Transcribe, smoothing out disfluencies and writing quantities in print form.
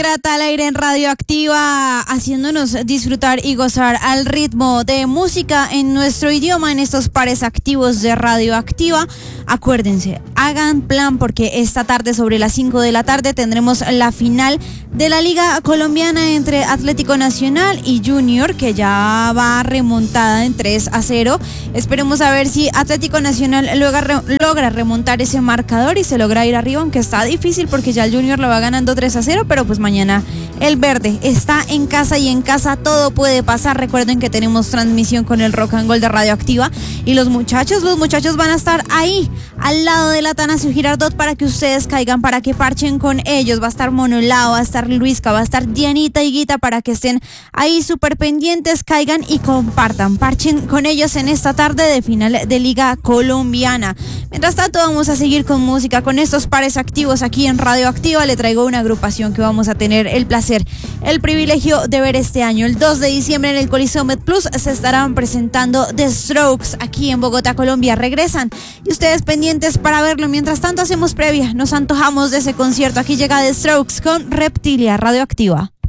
Ingrata al aire en Radioactiva, haciéndonos disfrutar y gozar al ritmo de música en nuestro idioma en estos pares activos de Radioactiva. Acuérdense, hagan plan porque esta tarde sobre las 5 de la tarde tendremos la final de la Liga Colombiana entre Atlético Nacional y Junior, que ya va remontada en 3-0. Esperemos a ver si Atlético Nacional logra remontar ese marcador y se logra ir arriba, aunque está difícil porque ya el Junior lo va ganando 3-0, pero pues mañana el verde está en casa y en casa todo puede pasar. Recuerden que tenemos transmisión con el Rock and Roll de Radioactiva y los muchachos van a estar ahí al lado del Atanasio Girardot para que ustedes caigan, para que parchen con ellos. Va a estar Monolao, va a estar Luisca, va a estar Dianita y Guita para que estén ahí súper pendientes, caigan y compartan, parchen con ellos en esta tarde de final de Liga Colombiana. Mientras tanto vamos a seguir con música, con estos pares activos aquí en Radioactiva. Le traigo una agrupación que vamos a tener el placer, el privilegio de ver este año. El 2 de diciembre en el Coliseo MedPlus se estarán presentando The Strokes aquí en Bogotá, Colombia. Regresan y ustedes pendientes para verlo. Mientras tanto hacemos previa, nos antojamos de ese concierto. Aquí llega The Strokes con Reptilia, Radioactiva.